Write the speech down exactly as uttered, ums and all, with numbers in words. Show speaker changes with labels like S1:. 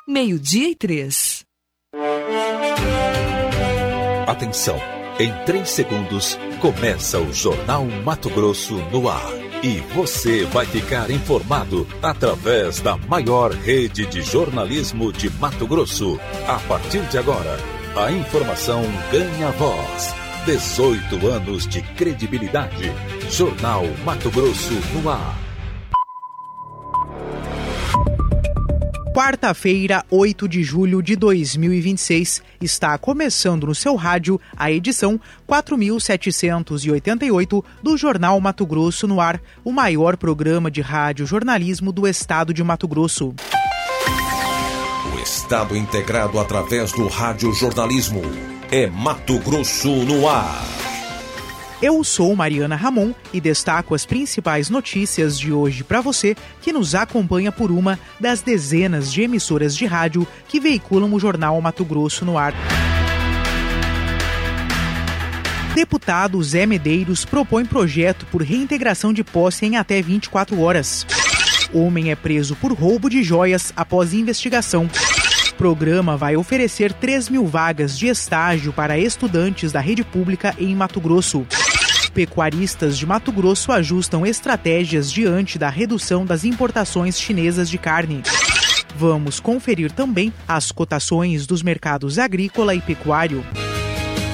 S1: meio-dia e três.
S2: Atenção, em três segundos começa o Jornal Mato Grosso no ar. E você vai ficar informado através da maior rede de jornalismo de Mato Grosso. A partir de agora, a informação ganha voz. dezoito anos de credibilidade. Jornal Mato Grosso no ar.
S3: Quarta-feira, oito de julho de dois mil e vinte e seis, está começando no seu rádio a edição quatro mil setecentos e oitenta e oito do Jornal Mato Grosso no ar, o maior programa de rádio jornalismo do estado de Mato Grosso.
S4: O estado integrado através do rádio jornalismo é Mato Grosso no ar.
S3: Eu sou Mariana Ramon e destaco as principais notícias de hoje para você que nos acompanha por uma das dezenas de emissoras de rádio que veiculam o Jornal Mato Grosso no ar. Deputado Zé Medeiros propõe projeto por reintegração de posse em até vinte e quatro horas. Homem é preso por roubo de joias após investigação. Programa vai oferecer três mil vagas de estágio para estudantes da rede pública em Mato Grosso. Pecuaristas de Mato Grosso ajustam estratégias diante da redução das importações chinesas de carne. Vamos conferir também as cotações dos mercados agrícola e pecuário.